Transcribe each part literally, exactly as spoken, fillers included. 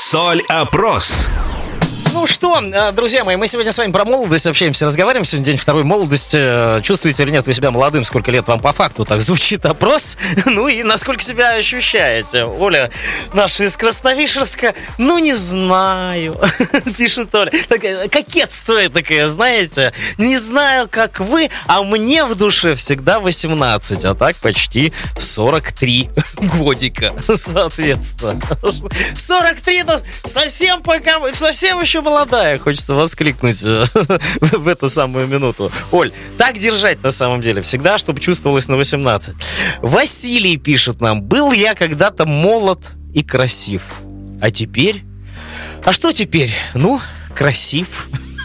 Соль-опрос. Ну что, друзья мои, мы сегодня с вами про молодость общаемся, разговариваем. Сегодня день второй молодости. Чувствуете или нет вы себя молодым? Сколько лет вам по факту? Так звучит опрос. Ну и насколько себя ощущаете? Оля наша из Красновишерска. Ну не знаю, пишет Оля. Такая, кокетство такое, знаете. Не знаю, как вы, а мне в душе всегда восемнадцать. А так почти сорок три годика, соответственно. сорок три, ну, совсем пока, совсем еще молодая, хочется воскликнуть в эту самую минуту. Оль, так держать на самом деле всегда, чтобы чувствовалось на восемнадцать. Василий пишет нам: был я когда-то молод и красив, а теперь... А что теперь? Ну, красив.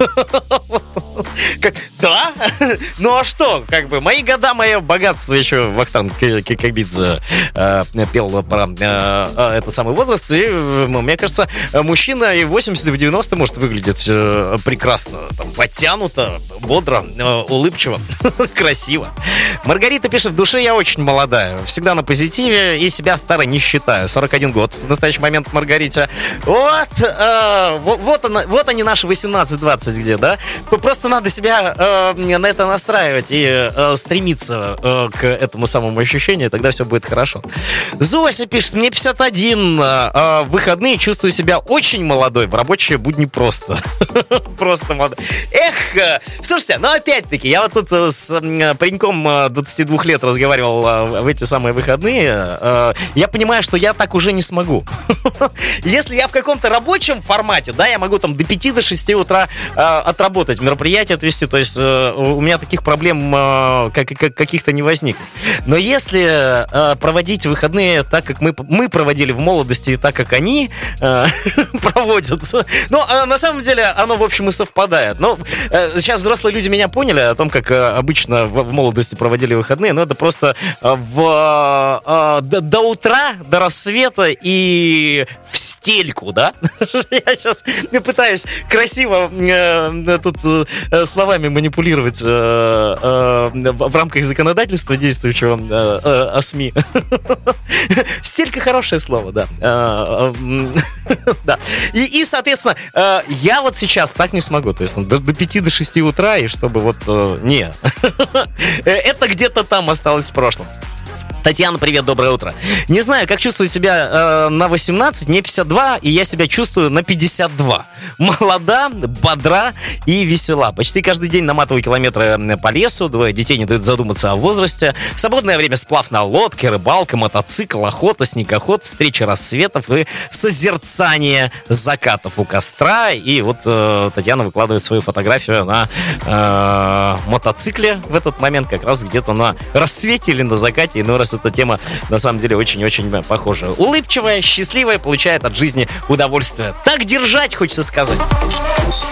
Как, да? Ну а что? Как бы мои года, мое богатство. Еще Вахтанг Кикабидзе э, пел про э, этот самый возраст. И мне кажется, мужчина и в восемьдесят, и в девяносто может выглядеть э, прекрасно, там, подтянуто, бодро, э, улыбчиво, красиво. Маргарита пишет: в душе я очень молодая, всегда на позитиве и себя старой не считаю. сорок один год в настоящий момент Маргарита. Вот, э, вот, вот, она, вот они наши восемнадцать-двадцать где, да? Просто надо себя э, на это настраивать и э, стремиться э, к этому самому ощущению, тогда все будет хорошо. Зося пишет: мне пятьдесят один, э, в выходные чувствую себя очень молодой, в рабочие будни просто. Просто молодой. Эх, э, слушайте, ну опять-таки, я вот тут э, с э, пареньком э, двадцати двух лет разговаривал э, в эти самые выходные, э, я понимаю, что я так уже не смогу. Если я в каком-то рабочем формате, да, я могу там до пяти, до шести утра отработать, мероприятие отвести, то есть э, у меня таких проблем э, как, как, каких-то не возникнет. Но если э, проводить выходные так, как мы, мы проводили в молодости, и так, как они э, проводят, ну, э, на самом деле оно, в общем, и совпадает. Но э, сейчас взрослые люди меня поняли о том, как э, обычно в, в молодости проводили выходные, но это просто э, в, э, до, до утра, до рассвета и в стельку, да? Я сейчас пытаюсь красиво э, тут э, словами манипулировать э, э, в рамках законодательства действующего э, э, о СМИ. Стелька — хорошее слово, да. Э, э, да. И, и, соответственно, э, я вот сейчас так не смогу. То есть ну, до, до пяти, до шести утра, и чтобы вот... Э, не. Это где-то там осталось в прошлом. Татьяна, привет, доброе утро. Не знаю, как чувствую себя э, на восемнадцать, мне пятьдесят два, и я себя чувствую на пятьдесят два. Молода, бодра и весела. Почти каждый день наматываю километры по лесу, двое детей не дают задуматься о возрасте. В свободное время сплав на лодке, рыбалка, мотоцикл, охота, снегоход, встречи рассветов и созерцание закатов у костра. И вот э, Татьяна выкладывает свою фотографию на э, мотоцикле в этот момент, как раз где-то на рассвете или на закате, иной раз эта тема на самом деле очень-очень похожа. Улыбчивая, счастливая, получает от жизни удовольствие. Так держать, хочется сказать.